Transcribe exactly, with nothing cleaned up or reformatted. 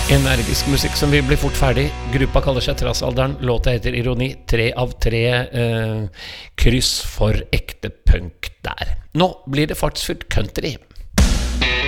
Energisk musikk som vil bli fort ferdig. Gruppa kaller seg Trassalderen. Låta heter Ironi. Tre av tre eh, kryss for ekte punk der. Nå blir det fartsfullt country.